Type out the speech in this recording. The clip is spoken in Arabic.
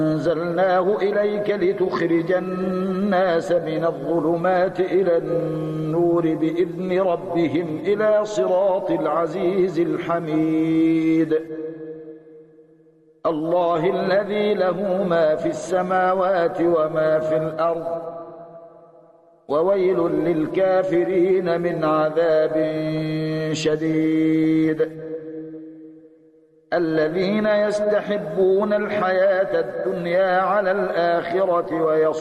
أنزلناه إليك لتخرج الناس من الظلمات إلى النور بإذن ربهم إلى صراط العزيز الحميد الله الذي له ما في السماوات وما في الأرض وويل للكافرين من عذاب شديد الذين يستحبون الحياة الدنيا على الآخرة